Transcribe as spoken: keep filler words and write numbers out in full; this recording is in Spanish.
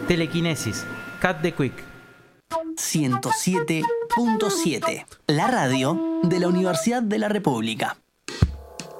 Telequinesis, Cut the Quick. ciento siete punto siete, la radio de la Universidad de la República.